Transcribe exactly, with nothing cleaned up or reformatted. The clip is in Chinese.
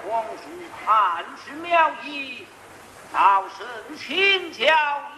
皇叔探视苗裔，道圣请教。